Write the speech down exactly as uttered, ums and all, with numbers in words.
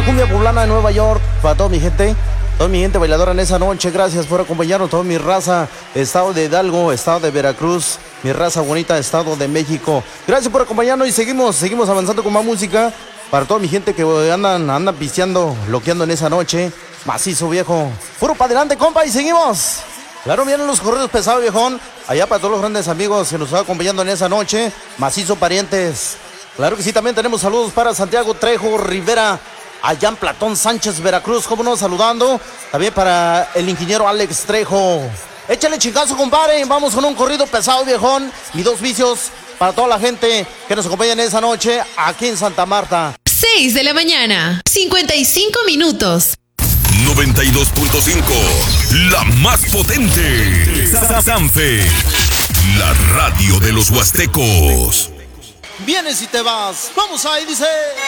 cumbia poblana de Nueva York, para toda mi gente, toda mi gente bailadora en esa noche. Gracias por acompañarnos, toda mi raza, estado de Hidalgo, estado de Veracruz, mi raza bonita, estado de México. Gracias por acompañarnos y seguimos, seguimos avanzando con más música. Para toda mi gente que andan, andan pisteando, loqueando en esa noche. Macizo, viejo. Puro para adelante, compa, y seguimos. Claro, vienen los corridos pesados, viejón. Allá para todos los grandes amigos que nos están acompañando en esa noche. Macizo, parientes. Claro que sí, también tenemos saludos para Santiago Trejo Rivera, allá en Platón Sánchez, Veracruz, cómo no, saludando. También para el ingeniero Alex Trejo. Échale chingazo, compadre. Vamos con un corrido pesado, viejón. Y dos vicios para toda la gente que nos acompaña en esa noche aquí en Santa Marta. seis de la mañana, cincuenta y cinco minutos. noventa y dos punto cinco, la más potente. Sanfe, la radio de los huastecos. Vienes y te vas. Vamos ahí, dice.